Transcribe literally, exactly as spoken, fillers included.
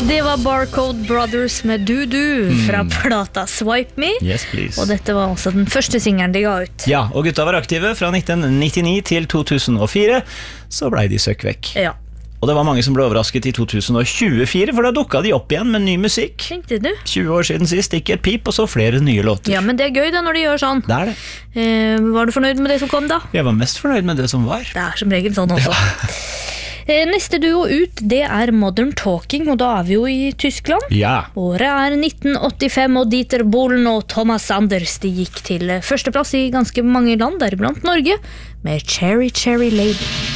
Det var Barcode Brothers med Du Du fra Mm. plata Swipe Me. Yes, please. Og dette var også den første singelen de ga ut. Ja, og gutta var aktive fra nitten nittini til to tusen og fire, så ble de søkk vekk. Ja. Og det var mange som ble overrasket i to tusen og tjuefire, for da dukket de opp igjen med ny musikk. Tenkte du? tjue år siden sist, ikke et pip, og så flere nye låter. Ja, men det er gøy da når de gjør sånn. Det er det. Eh, var du fornøyd med det som kom da? Jeg var mest fornøyd med det som var. Det er som regel sånn også. Eh, neste duo ut, det er Modern Talking, og da er vi jo i Tyskland. Ja. Året er nitten åttifem, og Dieter Bohlen og Thomas Sanders de gikk til førsteplass i ganske mange land, deriblant Norge, med Cherry Cherry Lady.